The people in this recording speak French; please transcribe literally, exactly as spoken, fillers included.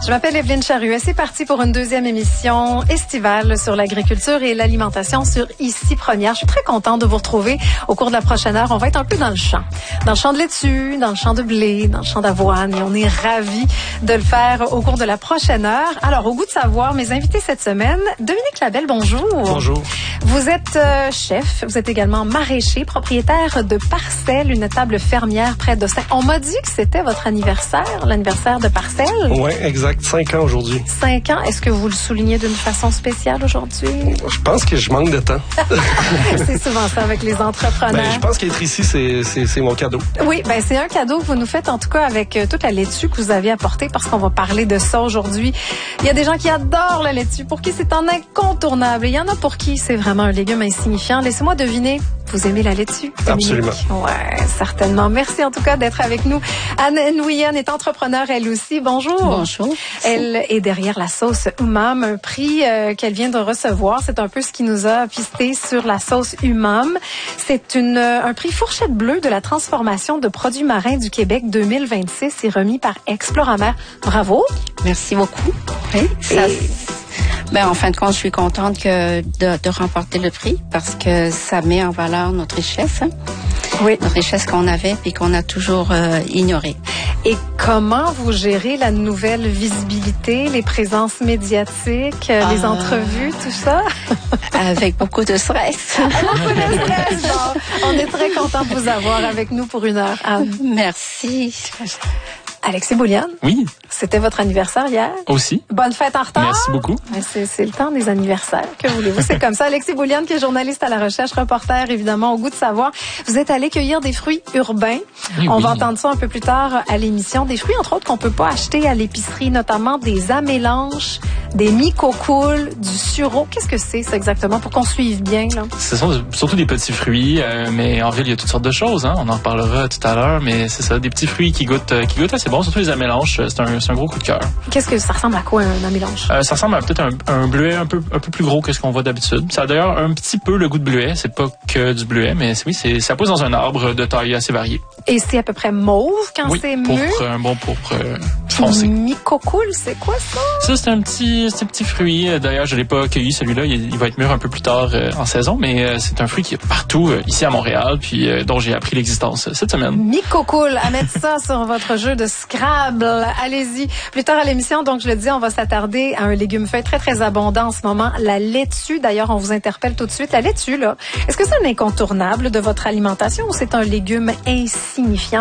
Je m'appelle Evelyne Charruet. C'est parti pour une deuxième émission estivale sur l'agriculture et l'alimentation sur Ici Première. Je suis très contente de vous retrouver au cours de la prochaine heure. On va être un peu dans le champ. Dans le champ de laitue, dans le champ de blé, dans le champ d'avoine. Et on est ravis de le faire au cours de la prochaine heure. Alors, au goût de savoir, mes invités cette semaine, Dominique Labelle, bonjour. Bonjour. Vous êtes euh, chef, vous êtes également maraîcher, propriétaire de Parcelle, une table fermière près d'Austin. On m'a dit que c'était votre anniversaire, l'anniversaire de Parcelle. Oui, exact. Cinq ans aujourd'hui. Cinq ans. Est-ce que vous le soulignez d'une façon spéciale aujourd'hui? Je pense que je manque de temps. C'est souvent ça avec les entrepreneurs. Ben, je pense qu'être ici, c'est, c'est, c'est mon cadeau. Oui, ben c'est un cadeau que vous nous faites, en tout cas, avec toute la laitue que vous avez apportée, parce qu'on va parler de ça aujourd'hui. Il y a des gens qui adorent la laitue, pour qui c'est un incontournable. Et il y en a pour qui c'est vraiment un légume insignifiant. Laissez-moi deviner. Vous aimez la laitue? Absolument. Ouais, certainement. Merci en tout cas d'être avec nous. Anne Nguyen est entrepreneure elle aussi. Bonjour. Bonjour. Elle est derrière la sauce Umam, un prix euh, qu'elle vient de recevoir. C'est un peu ce qui nous a pisté sur la sauce Umam. C'est une euh, un prix fourchette bleue de la transformation de produits marins du Québec deux mille vingt-six et remis par Exploramer. Bravo. Merci beaucoup. Oui, ça, ben, en fin de compte, je suis contente que de, de remporter le prix parce que ça met en valeur notre richesse. Hein? Oui. Notre richesse qu'on avait et qu'on a toujours euh, ignorée. Et comment vous gérez la nouvelle visibilité, les présences médiatiques, euh, les entrevues, tout ça? Avec beaucoup de stress. Beaucoup de stress. Bon, on est très content de vous avoir avec nous pour une heure, Anne. Merci. Alexis Bouliane. Oui. C'était votre anniversaire hier. Aussi. Bonne fête en retard. Merci beaucoup. C'est, c'est le temps des anniversaires. Que voulez-vous? C'est comme ça. Alexis Bouliane, qui est journaliste à la recherche, reporter, évidemment, au goût de savoir. Vous êtes allé cueillir des fruits urbains. Oui, On oui. va entendre ça un peu plus tard à l'émission. Des fruits, entre autres, qu'on peut pas acheter à l'épicerie, notamment des amélanches, des micocoules, du sureau. Qu'est-ce que c'est, ça, exactement, pour qu'on suive bien, là? Ce sont surtout des petits fruits, euh, mais en ville, il y a toutes sortes de choses. Hein. On en reparlera tout à l'heure, mais c'est ça, des petits fruits qui goûtent, euh, qui goûtent assez bon, surtout les amélanches. C'est un, c'est un gros coup de cœur. Qu'est-ce que ça ressemble à quoi, un amélanche? Euh, ça ressemble à peut-être un, un bleuet un peu, un peu plus gros que ce qu'on voit d'habitude. Ça a d'ailleurs un petit peu le goût de bleuet. C'est pas que du bleuet, mais oui, c'est, ça pousse dans un arbre de taille assez variée. Et c'est à peu près mauve quand oui, c'est mûr? pourpre, un bon pourpre euh, foncé. Micocoule, c'est quoi ça? Ça, c'est un petit, c'est un petit fruit. D'ailleurs, je l'ai pas cueilli, celui-là. Il, il va être mûr un peu plus tard euh, en saison, mais euh, c'est un fruit qui est partout euh, ici à Montréal, puis euh, dont j'ai appris l'existence euh, cette semaine. Micocoule, à mettre ça sur votre jeu de Scrabble. Allez-y. Plus tard à l'émission, donc je le dis, on va s'attarder à un légume feuille très, très abondant en ce moment, la laitue. D'ailleurs, on vous interpelle tout de suite. La laitue, là, est-ce que c'est un incontournable de votre alimentation ou c'est un légume insignifiant?